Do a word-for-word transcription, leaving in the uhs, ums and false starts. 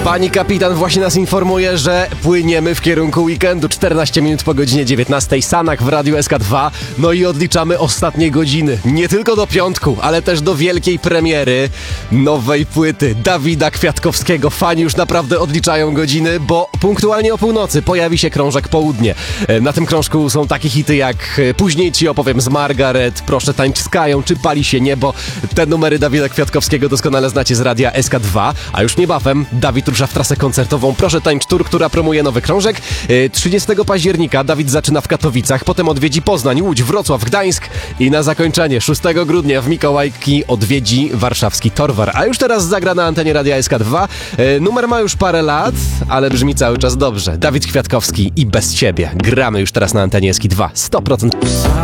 Pani kapitan właśnie nas informuje, że płyniemy w kierunku weekendu. czternaście minut po godzinie dziewiętnastej. Sanak w Radiu S K dwa. No i odliczamy ostatnie godziny. Nie tylko do piątku, ale też do wielkiej premiery nowej płyty Dawida Kwiatkowskiego. Fani już naprawdę odliczają godziny, bo punktualnie o północy pojawi się krążek Południe. Na tym krążku są takie hity jak Później ci opowiem z Margaret, Proszę tańcz z Kają, czy Pali się niebo. Te numery Dawida Kwiatkowskiego doskonale znacie z Radia S K dwa, a już niebawem Dawid rusza w trasę koncertową Proszę tańcz Tour, która promuje nowy krążek. trzydziestego października Dawid zaczyna w Katowicach, potem odwiedzi Poznań, Łódź, Wrocław, Gdańsk i na zakończenie szóstego grudnia w Mikołajki odwiedzi warszawski Torwar. A już teraz zagra na antenie Radia S K dwa. Numer ma już parę lat, ale brzmi cały czas dobrze. Dawid Kwiatkowski i Bez ciebie. Gramy już teraz na antenie S K dwa. sto procent.